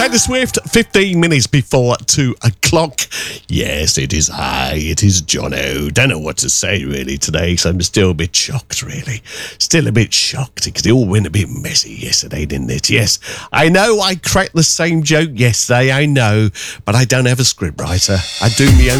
Taylor Swift, 15 minutes before 2 o'clock. Yes, it is I. It is Jono. Don't know what to say really today, so I'm still a bit shocked, really. Still a bit shocked because it all went a bit messy yesterday, didn't it? Yes, I know I cracked the same joke yesterday, I know, but I don't have a script writer. I do my own